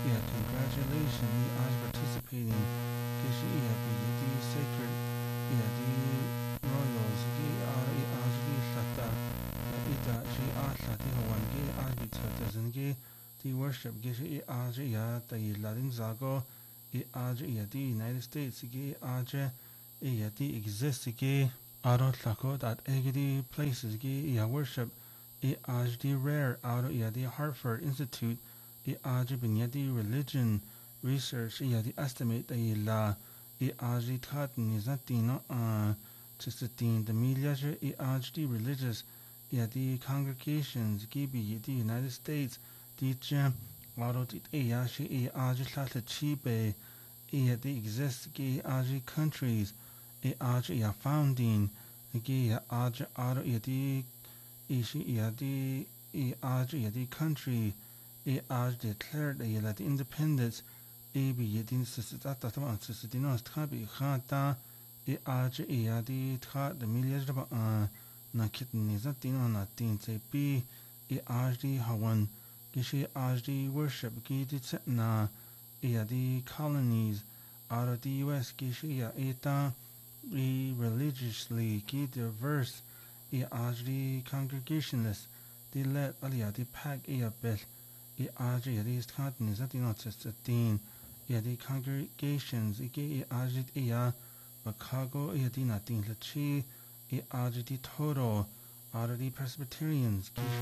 Yeah, congratulations. We are participating. Kishi yeah, the sacred yeah, the royals. Gi are ajli shata. Ita shi ashati hawan gi argi tata zingi. The worship gishi aji ya the Latin zago. Aji ya the United States gi aji yeah, the exist gi. Aro tlako that egidi places gi ya worship. Ajdi rare out of the Hartford Institute. Aji binyadi religion research the estimate la aji tat nizatino chisatin the miliaje ajdi religious the congregations gibi the United States the gem auto it ayashi aji tlata chibe the exist gi aji countries aji ya founding gi aji auto the ishi the aji the country as declared the independence bi yedin sisata tama sisitino stabi khata as di tha the millions na kitni zatino na tin se bi as di hawan gishi as di worship gidi na the colonies out of the US gishi eta religiously gi diverse as the congregationalists the let alia the pack bel aji these continents that not just a teen the congregations aji Chicago the natin la chi aji total out of the Presbyterians